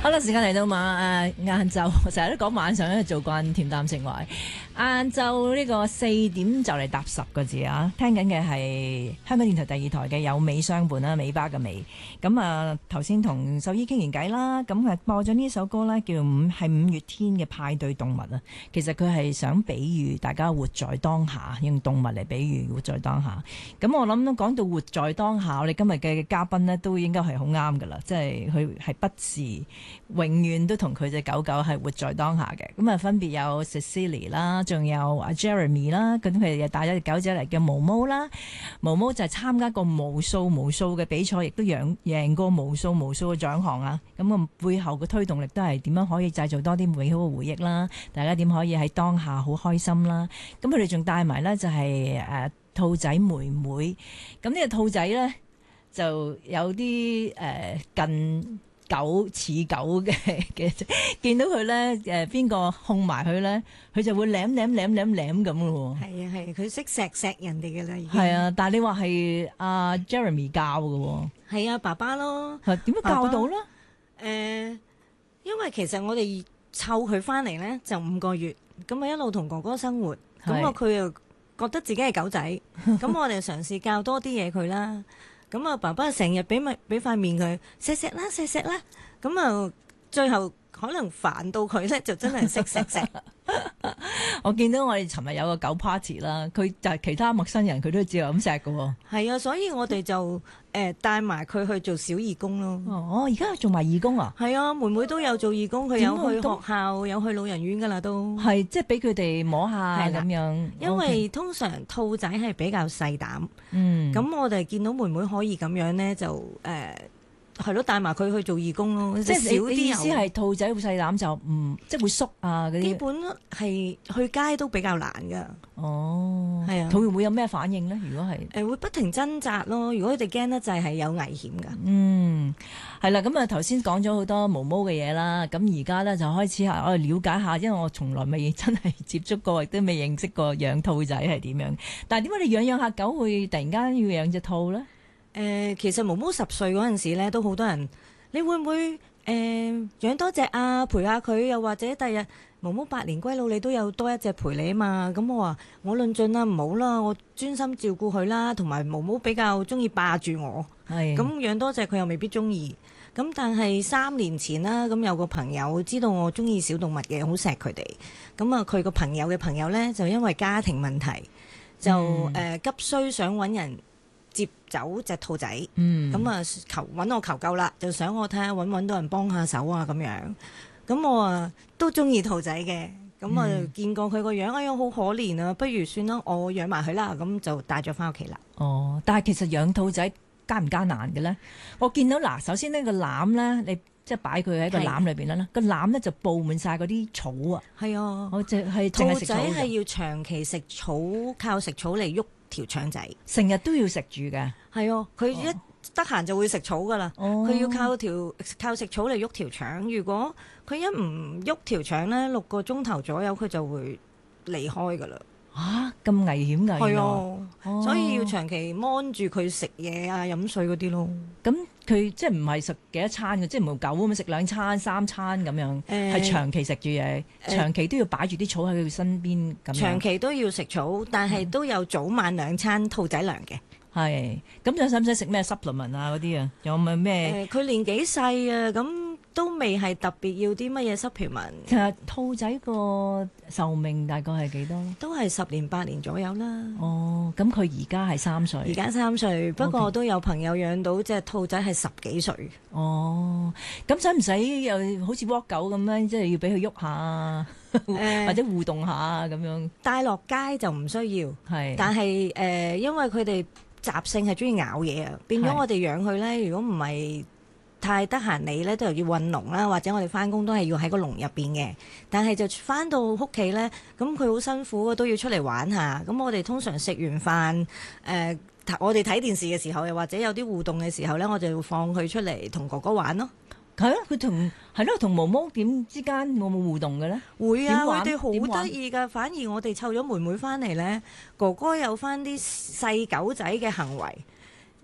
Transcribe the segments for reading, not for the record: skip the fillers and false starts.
好啦，時間嚟到晏晝，成日都講晚上咧做慣恬淡情懷。晏晝呢個4點就嚟搭10個字啊！聽緊嘅係香港電台第2台嘅有美相伴啦，尾巴嘅尾。咁頭先同獸醫傾完偈啦，咁播咗呢首歌咧，叫係五月天嘅派對動物啊。其實佢係想比喻大家活在當下，用動物嚟比喻活在當下。咁我諗講到活在當下，我哋今日嘅嘉賓呢都應該係好啱噶啦，即係佢係不時永遠都同佢隻狗狗係活在當下嘅。咁分別有 Cecily 啦，仲有阿 Jeremy 啦，咁佢哋又帶咗隻狗仔嚟嘅毛毛啦。毛毛就係參加過無數嘅比賽，亦都贏過無數嘅獎項啊。咁背後嘅推動力都係點樣可以製造多啲美好嘅回憶啦？大家點可以喺當下好開心啦？咁佢哋仲帶埋呢就係兔仔妹妹。咁呢個兔仔呢，就有啲近狗似狗嘅，見到佢咧邊個控埋佢咧，佢就會舐咁咯喎。係啊，佢識錫人哋嘅啦已經。 係啊，但係你話係阿 Jeremy 教嘅喎。係啊，爸爸咯。 係點樣教到咧？ 因為其實我哋湊佢翻嚟咧就5個月，咁一路同哥哥生活，咁佢又覺得自己係狗仔，咁我哋嘗試教多啲嘢佢啦。咁啊，爸爸成日俾塊面佢錫啦，咁啊，最後可能煩到佢咧，就真係識錫。 我見到我哋尋日有個狗 party 啦，佢就係其他陌生人佢都照咁錫㗎喎。 係啊，所以我哋就帶埋佢去做小義工咯。 哦，而家做埋義工啊？ 係啊，妹妹都有做義工，佢有去學校，有去老人院㗎啦都。 係，即係俾佢哋摸下咁樣。 因為通常兔仔係比較細膽，咁我哋見到妹妹可以咁樣咧，就係咯，帶埋佢去做義工咯。 即係少啲意思係兔仔會細膽就唔即係會縮啊嗰啲。 基本係去街都比較難㗎。 哦， 係啊。 佢會有咩反應咧？如果係會不停掙扎咯。如果佢哋驚得滯係有危險㗎。 係啦。咁頭先講咗好多毛毛嘅嘢啦。咁而家咧就開始我哋了解下，因為我從來未真係接觸過，亦都未認識過養兔仔係點樣。但係點解你養下狗會突然間要養隻兔咧？ 其實毛毛10歲嗰陣時咧，都好多人，你會唔會養多隻啊？陪下佢，又或者第日毛毛8年歸老，你都有多一隻陪你啊嘛？咁我話我論盡啦，唔好啦，我專心照顧佢啦。同埋毛毛比較中意霸住我，咁養多隻佢又未必中意。咁但係3年前啦，咁有個朋友知道我中意小動物嘅，好錫佢哋。咁啊，佢個朋友嘅朋友咧，就因為家庭問題，就急需想揾人接走隻兔仔，咁啊揾我求救啦，就想我睇下揾到人幫下手啊咁樣。咁我啊都中意兔仔嘅，咁啊見過佢個樣，哎呀好可憐啊，不如算啦，我養埋佢啦，咁就帶咗翻屋企啦。 哦，但係其實養兔仔艱唔艱難嘅咧？我見到嗱，首先呢個籃咧，你即係擺佢喺個籃裏邊啦，個籃咧就佈滿晒嗰啲草啊。係啊，我淨係兔仔係要長期食草，靠食草嚟喐條腸仔， 成日都要食住嘅。係啊，佢一得閒就會食草噶啦。佢要靠食草嚟喐條腸。如果佢一唔喐條腸咧，6個鐘頭左右佢就會離開噶啦。 咁危險㗎？ 係啊，所以要長期 mon 住佢食嘢啊、飲水嗰啲咯。 咁佢即係唔係食幾多餐嘅？即係唔係狗咁食2餐、3餐咁樣，係長期食住嘢，長期都要擺住啲草喺佢身邊咁樣。長期都要食草，但係都有早晚2餐兔仔糧嘅。係，咁就使唔使食咩 supplement 啊嗰啲啊？有冇咩？佢年紀細啊，咁都未係特別要啲乜嘢 supplement。其實兔仔個壽命大概係幾多？都係10年8年左右啦。哦，咁佢而家係3歲。而家3歲，不過都有朋友養到隻兔仔係10幾歲。哦，咁使唔使又好似 walk 狗咁樣，即係要俾佢喐下或者互動下咁樣？帶落街就唔需要，係，但係因為佢哋習性係中意咬嘢啊，變咗我哋養佢咧，如果唔係太得閒理咧，都又要運籠啦，或者我哋翻工都係要喺個籠入邊嘅。但係就翻到屋企咧，咁佢好辛苦，都要出嚟玩下。咁我哋通常食完飯，我哋睇電視嘅時候，又或者有啲互動嘅時候咧，我就會放佢出嚟同哥哥玩咯。係啊，佢同毛毛點之間有冇互動嘅咧？會啊，佢哋好得意㗎。反而我哋湊咗妹妹翻嚟咧，哥哥有翻啲細狗仔嘅行為。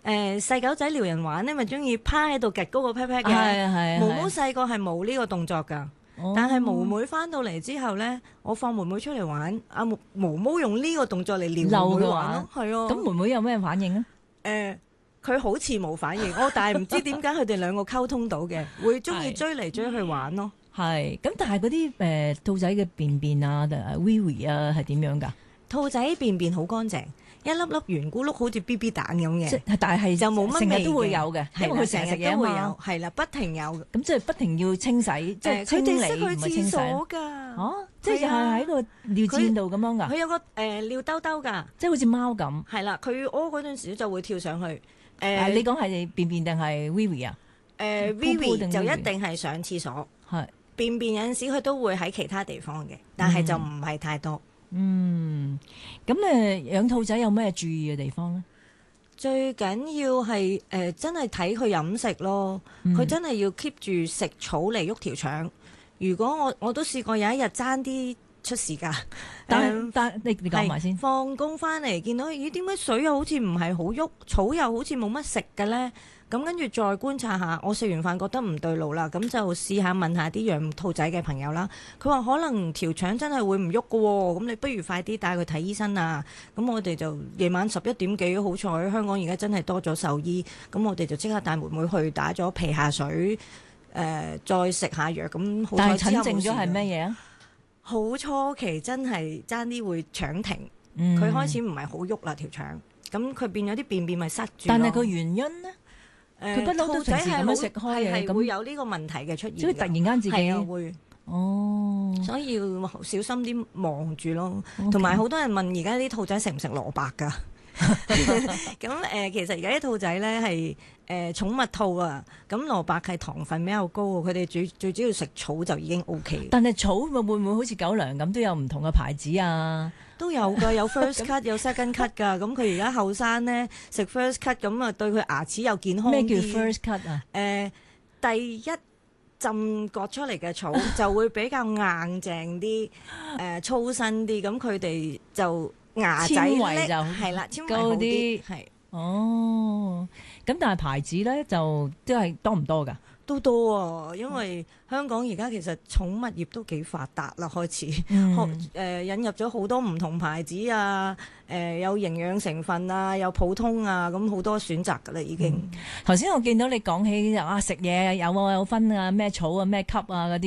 細狗仔撩人玩咧，咪中意趴喺度趌高個 pat pat 嘅。 係毛毛細個係冇呢個動作㗎。但係毛妹翻到嚟之後咧，我放妹妹出嚟玩，阿毛毛用呢個動作嚟撩妹妹玩咯，係啊。 咁妹妹有咩反應啊？ 佢好似冇反應，但係唔知點解佢哋兩個溝通到嘅，會中意追嚟追去玩咯。 係，咁但係嗰啲兔仔嘅便便啊，wee wee 啊，係點樣㗎？ 兔仔便便好乾淨。一粒粒圓咕碌好似 BB 蛋咁嘅， 但係就冇乜味嘅， 成日都會有嘅，因為佢成日食嘢啊嘛， 係啦，不停有， 咁即係不停要清洗，即係清理唔係清洗。佢哋識去廁所㗎，即係喺個尿墊度咁樣㗎。佢有個尿兜兜㗎，即係好似貓咁。係啦，佢屙嗰陣時就會跳上去。 你講係便便定係 wee wee 啊 ？wee wee 就一定係上廁所，係便便有陣時佢都會喺其他地方嘅，但係就唔係太多。 咁養兔仔有咩注意嘅地方咧？ 最緊要係真係睇佢飲食咯，佢真係要 keep 住食草嚟喐條腸。如果我都試過有一日爭啲出事㗎， 但你講埋先。 放工翻嚟見到咦，點解水又好似唔係好喐，草又好似冇乜食嘅咧？咁跟住再觀察下，我食完飯覺得唔對路啦，咁就試下問下啲養兔仔嘅朋友啦。佢話可能條腸真係會唔喐㗎喎，咁你不如快啲帶佢睇醫生啊！咁我哋就夜晚11點幾，好彩香港而家真係多咗獸醫，咁我哋就即刻帶妹妹去打咗皮下水，再食下藥。咁好彩之後冇事。但係診症咗係咩嘢啊？好初期真係爭啲會腸停，佢開始唔係好喐啦條腸，咁佢變咗啲便便咪塞住。但係個原因呢？佢不嬲都平時咁樣食開嘅，咁會有呢個問題嘅出現。所以突然間自己會所以要小心啲望住咯。同埋好多人問而家啲兔仔食唔食蘿蔔㗎？咁其實而家啲兔仔咧係寵物兔啊，咁蘿蔔係糖分比較高，佢哋最主要食草就已經 OK。但係草會唔會好似狗糧咁都有唔同嘅牌子啊？都有㗎，有 first cut 有 second cut 㗎。咁佢而家後生咧食 first cut 咁啊，對佢牙齒又健康啲。咩叫 first cut 啊？第一浸割出嚟嘅草就會比較硬淨啲，粗身啲，咁佢哋就牙仔咧係啦，纖維高啲係。哦，咁但係牌子咧就都係多唔多㗎？都多啊，因為香港而家其實寵物業都幾發達啦，開始引入咗好多唔同牌子啊，有營養成分啊，有普通啊，咁好多選擇㗎啦已經。頭先我見到你講起食嘢有分啊，咩草啊，咩級啊嗰啲。